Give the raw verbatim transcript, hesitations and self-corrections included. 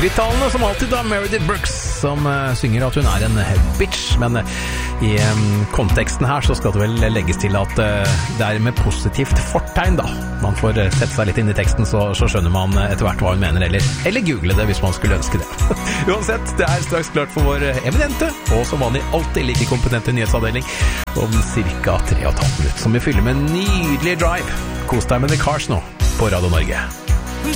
Frittalende som alltid da, Meredith Brooks, som uh, synger at hun er en bitch, men uh, i um, konteksten her så skal det vel legges til at uh, det er med positivt fortegn da. Man får uh, sette seg litt inn i teksten, så, så skjønner man uh, etter hvert hva hun mener, eller, eller google det hvis man skulle ønske det. Uansett, det er straks klart for vår eminente, og som vanlig alltid like kompetente nyhetsavdeling, om cirka tre og et halvt minutt, som vi fyller med en nydelig drive. Kos deg med The Cars nå, på Radio Norge.